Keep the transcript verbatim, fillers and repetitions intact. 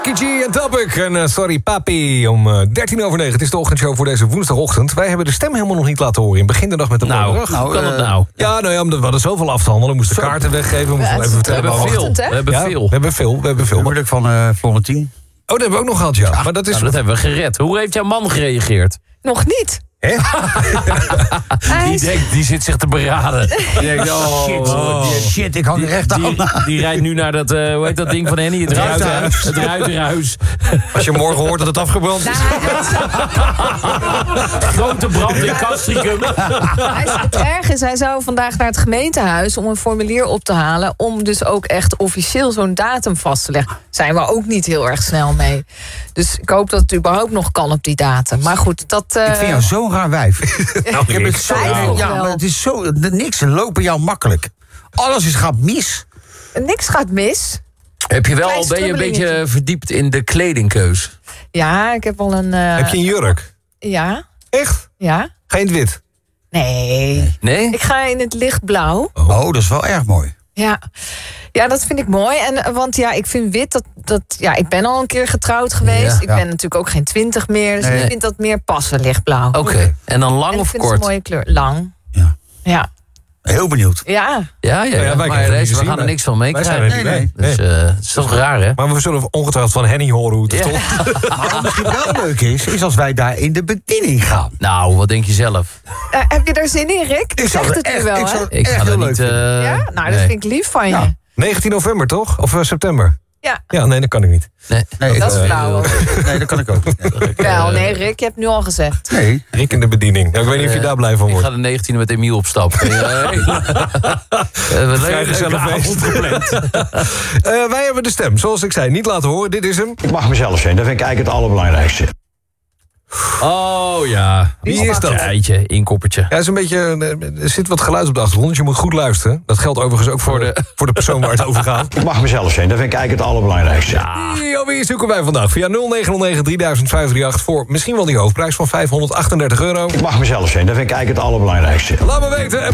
G en Topic en uh, Sorry Papi om uh, dertien over negen. Het is de ochtendshow voor deze woensdagochtend. Wij hebben de stem helemaal nog niet laten horen. In begin de dag met de Nou, rug. nou, kan het nou? Ja, nou ja, we hadden zoveel af te handelen. We moesten Zo. kaarten weggeven. We, moesten Ja, even we hebben veel. ochtend, hè? We hebben ja, veel. We hebben veel. We hebben veel. Het huwelijk van uh, Florentien. Oh, dat hebben we ook nog gehad, ja. ja. Maar dat is. Nou, dat hebben we gered. Hoe heeft jouw man gereageerd? Nog niet. Hè? Die, denkt, die zit zich te beraden. Die denkt, oh, Shit, oh. die, shit, ik hang er echt aan. Die, die rijdt nu naar dat, uh, hoe heet dat ding van Henny? Het ruitenhuis. Het ruitenhuis. Als je morgen hoort dat het afgebrand is. Grote brand in Castricum. Hij is, het erg is, hij zou vandaag naar het gemeentehuis om een formulier op te halen, om dus ook echt officieel zo'n datum vast te leggen. Zijn we ook niet heel erg snel mee. Dus ik hoop dat het überhaupt nog kan op die datum. Maar goed, dat... Uh... Ik vind jou zo'n raar wijf. Nou, ik heb het zo, Twijfel ja, wel. maar het is zo, niks lopen jou makkelijk. Alles is gaat mis. Niks gaat mis. Heb je wel Klein al ben je een beetje strubbelingetje. verdiept in de kledingkeus? Ja, ik heb al een... Uh... Heb je een jurk? Ja, Echt? ja. Ga je in het wit? Nee. Nee? Ik ga in het lichtblauw. Oh, dat is wel erg mooi. Ja. Ja, dat vind ik mooi. En, uh, want ja, ik vind wit, dat, dat, ja, ik ben al een keer getrouwd geweest. Ja, ik ja. ben natuurlijk ook geen twintig meer. Dus Nee. ik vind dat meer passen, lichtblauw. Oké. Okay. En dan lang En ik of vind het een kort? mooie kleur. Lang. Ja. Ja. Heel benieuwd. Ja. Ja, ja, ja. Ja, wij maar krijgen het deze, niet we zien, gaan er maar- niks van Wij zijn er meekrijgen. niet Nee, bij. Dus uh, het is toch raar, hè? Maar we zullen ongetwijfeld van Henny horen hoe het er Ja. stond. Maar wat misschien wel leuk is, is als wij daar in de bediening gaan. Nou, wat denk je zelf? Uh, heb je daar zin in, Rick? Ik zou Zegt het het nu echt, wel, ik hè? zou het Ik echt ga heel er leuk niet... vinden. Uh, Ja? Nou, dat nee. vind ik lief van je. Ja. negentien november, toch? Of uh, september? Ja. Ja, nee, dat kan ik niet. Nee. Nee, Dat is ik- flauw. hoor. nee, dat kan ik ook niet. Nee. Wel, nee, Rick, je hebt nu al gezegd. Nee. Rick in de bediening. Ja, ik weet niet of je Eh, daar blij van Ik wordt. ga de negentiende met Emiel op stap. Hey. Vrijgezellenfeest. gepland. Uh, wij hebben de stem, zoals ik zei, niet laten horen. Dit is hem. Ik mag mezelf zijn, dat vind ik eigenlijk het allerbelangrijkste. Oh ja. Wie is dat? Eitje, inkoppertje. Ja, is een beetje, er zit wat geluid op de achtergrond, dus je moet goed luisteren. Dat geldt overigens ook voor de, voor de persoon waar het over gaat. Ik mag mezelf zijn, dat vind ik eigenlijk het allerbelangrijkste. Ja, wie zoeken wij vandaag? Via nul negen nul negen drie duizend vijf drie acht voor misschien wel die hoofdprijs van vijfhonderdachtendertig euro. Ik mag mezelf zijn, dat vind ik eigenlijk het allerbelangrijkste. Laat me weten.